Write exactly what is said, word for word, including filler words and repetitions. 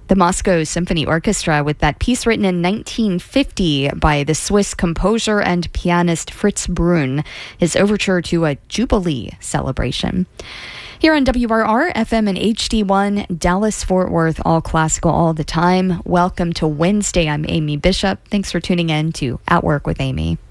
The Moscow Symphony Orchestra with that piece written in nineteen fifty by the Swiss composer and pianist Fritz Brunn, his overture to a Jubilee celebration. Here on W R R, F M and H D one, Dallas-Fort Worth, all classical all the time. Welcome to Wednesday. I'm Amy Bishop. Thanks for tuning in to At Work with Amy.